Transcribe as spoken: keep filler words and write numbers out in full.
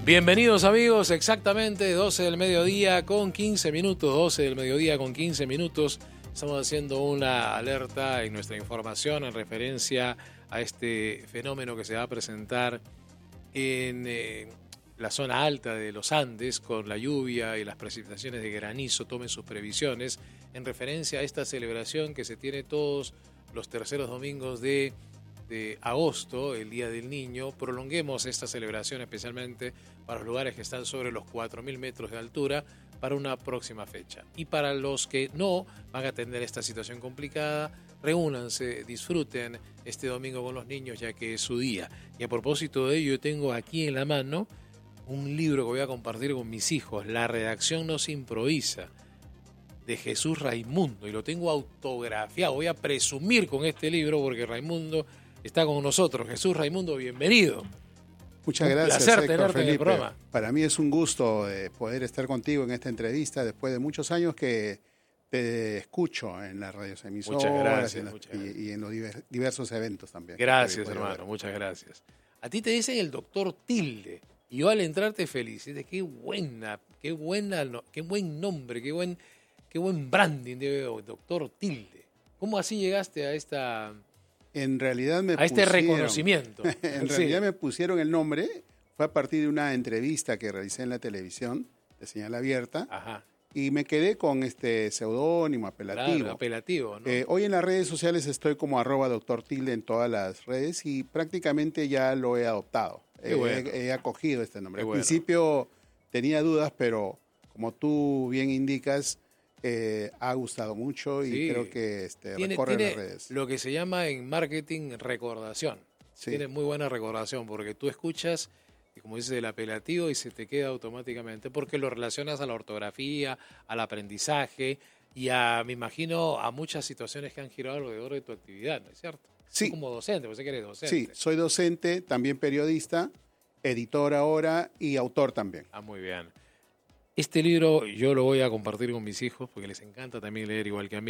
Bienvenidos amigos, exactamente doce del mediodía con quince minutos, doce del mediodía con quince minutos. Estamos haciendo una alerta en nuestra información en referencia a este fenómeno que se va a presentar en eh, la zona alta de los Andes con la lluvia y las precipitaciones de granizo. Tomen sus previsiones en referencia a esta celebración que se tiene todos los terceros domingos de de agosto, el Día del Niño. Prolonguemos esta celebración especialmente para los lugares que están sobre los cuatro mil metros de altura para una próxima fecha. Y para los que no van a tener esta situación complicada, reúnanse, disfruten este domingo con los niños ya que es su día. Y a propósito de ello, yo tengo aquí en la mano un libro que voy a compartir con mis hijos, La redacción no se improvisa, de Jesús Raimundo, y lo tengo autografiado. Voy a presumir con este libro porque Raimundo está con nosotros. Jesús Raimundo, bienvenido. Muchas un gracias, placer Héctor tenerte Felipe. en el programa. Para mí es un gusto eh, poder estar contigo en esta entrevista después de muchos años que te escucho en las radios emisoras muchas gracias, en las, muchas y, gracias. y en los diver, diversos eventos también. Gracias, hermano, muchas gracias. A ti te dicen el doctor Tilde, y yo al entrar te felicito. Qué buena, qué buena, qué buen nombre, qué buen, qué buen branding de doctor Tilde. ¿Cómo así llegaste a esta... En realidad me a este pusieron, reconocimiento? en sí. realidad me pusieron el nombre, fue a partir de una entrevista que realicé en la televisión, de señal abierta, Ajá. y me quedé con este seudónimo apelativo. Claro, apelativo, ¿no? Eh, hoy en las redes sociales estoy como arroba doctor Tilde en todas las redes y prácticamente ya lo he adoptado. Qué Eh, bueno. he, he acogido este nombre. Qué Al bueno. principio tenía dudas, pero como tú bien indicas, eh, ha gustado mucho y Sí. creo que este, tiene, recorre tiene las redes. lo que se llama en marketing recordación. Sí. Tiene muy buena recordación porque tú escuchas, y como dices, el apelativo y se te queda automáticamente porque lo relacionas a la ortografía, al aprendizaje y a, me imagino, a muchas situaciones que han girado alrededor de tu actividad, ¿no es cierto? Sí. Tú como docente, pues sé que eres docente. Sí, soy docente, también periodista, editor ahora y autor también. Ah, muy bien. Este libro yo lo voy a compartir con mis hijos porque les encanta también leer igual que a mí.